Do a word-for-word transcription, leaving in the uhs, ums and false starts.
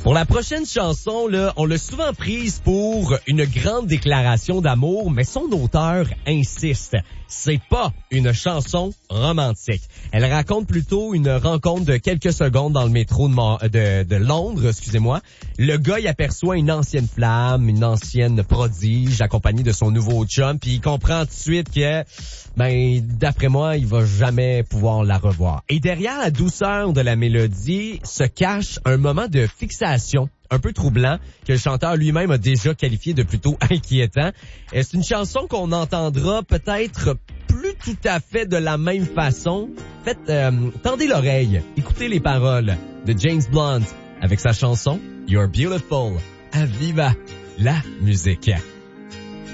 Pour la prochaine chanson, là, on l'a souvent prise pour une grande déclaration d'amour, mais son auteur insiste. C'est pas une chanson romantique. Elle raconte plutôt une rencontre de quelques secondes dans le métro de, Mon- de, de Londres, excusez-moi. Le gars, il aperçoit une ancienne flamme, une ancienne prodige, accompagnée de son nouveau chum, puis il comprend tout de suite que, ben, d'après moi, il va jamais pouvoir la revoir. Et derrière la douceur de la mélodie se cache un moment de fixation un peu troublant, que le chanteur lui-même a déjà qualifié de plutôt inquiétant. Et c'est une chanson qu'on entendra peut-être plus tout à fait de la même façon. Faites, euh, tendez l'oreille, écoutez les paroles de James Blunt avec sa chanson You're Beautiful. À viva la musique.